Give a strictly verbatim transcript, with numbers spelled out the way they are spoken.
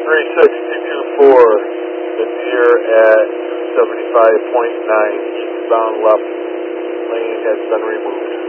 three six two two four, the deer at seventy-five point nine, eastbound left lane has been removed.